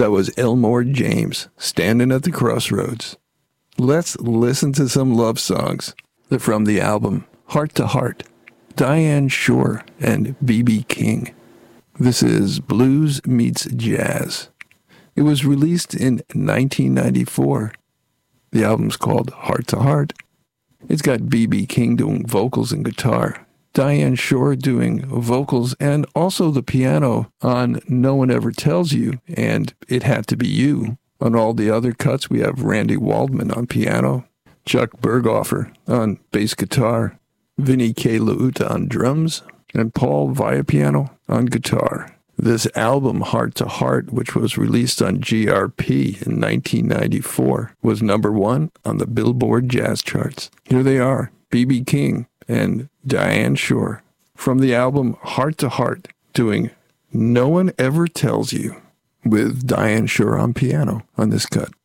That was Elmore James, Standing at the Crossroads. Let's listen to some love songs. They're from the album Heart to Heart, Diane Shore and B.B. King. This is Blues Meets Jazz. It was released in 1994. The album's called Heart to Heart. It's got B.B. King doing vocals and guitar, Diane Shore doing vocals and also the piano on No One Ever Tells You and It Had to Be You. On all the other cuts, we have Randy Waldman on piano, Chuck Berghofer on bass guitar, Vinnie K. Lauta on drums, and Paul Viapiano on guitar. This album, Heart to Heart, which was released on GRP in 1994, was number 1 on the Billboard Jazz charts. Here they are, B.B. King and Diane Shore, from the album Heart to Heart, doing No One Ever Tells You, with Diane Shore on piano on this cut.